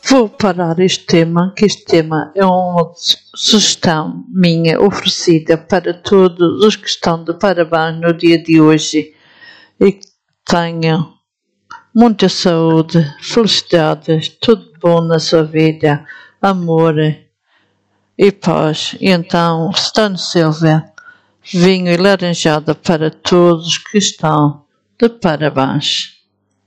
Vou parar este tema, que este tema é uma sugestão minha oferecida para todos os que estão de parabéns no dia de hoje e que tenham muita saúde, felicidades, tudo bom na sua vida, amor e paz. E então, Stan Silva, vinho e laranjada para todos que estão de parabéns.